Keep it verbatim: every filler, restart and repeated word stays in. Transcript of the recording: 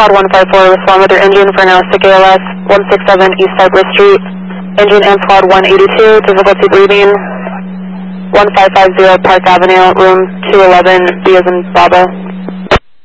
Quad one five four, respond with your engine for now, sick A L S, one six seven East Cypress Street. Engine and Squad one eighty-two, difficulty breathing. one five five zero Park Avenue, room two eleven, B as in Bravo.